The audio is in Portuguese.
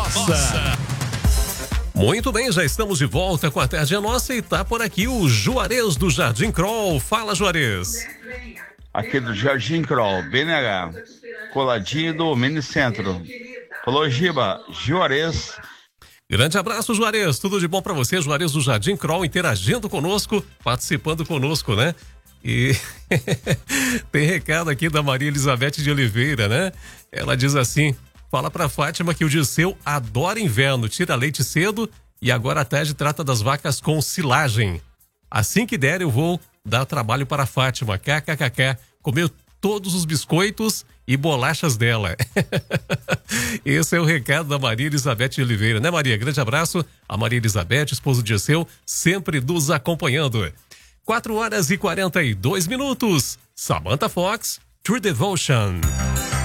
Nossa. Muito bem, já estamos de volta com a Tarde é Nossa e tá por aqui o Juarez do Jardim Kroll. Fala, Juarez. Aqui do Jardim Kroll, BNH, coladinho do Mini Centro. Falou, Giba, Juarez. Grande abraço, Juarez. Tudo de bom pra você, Juarez do Jardim Kroll, interagindo conosco, participando conosco, né? E tem recado aqui da Maria Elizabeth de Oliveira, né? Ela diz assim: fala pra Fátima que o Dirceu adora inverno, tira leite cedo e agora à tarde trata das vacas com silagem. Assim que der, eu vou dar trabalho para a Fátima. KKKK. Comeu todos os biscoitos e bolachas dela. Esse é o recado da Maria Elizabeth de Oliveira, né, Maria? Grande abraço. A Maria Elizabeth, esposa de Dirceu, sempre nos acompanhando. 4 horas e 42 minutos. Samantha Fox, True Devotion.